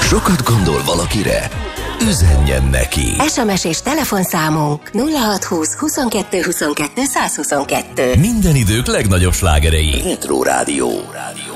Sokat gondol valakire? Üzenjen neki! SMS és telefonszámunk 0620 22 22 122. Minden idők legnagyobb slágerei. Retro Rádió.